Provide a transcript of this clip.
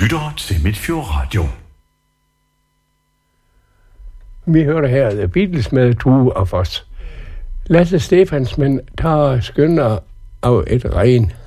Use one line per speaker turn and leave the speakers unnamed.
lytter til Midtfjord Radio.
Vi hørte her The Beatles med Tue og Foss. Lasse Stefansson tager skynder af et regn.